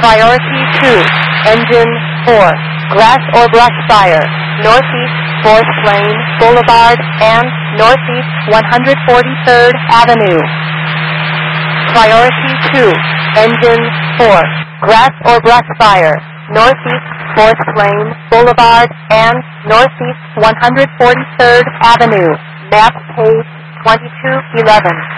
Priority 2, Engine 4, Grass or Brush Fire, Northeast 4th Lane Boulevard and Northeast 143rd Avenue. Priority 2, Engine 4, Grass or Brush Fire, Northeast 4th Lane Boulevard and Northeast 143rd Avenue. Map page 2211.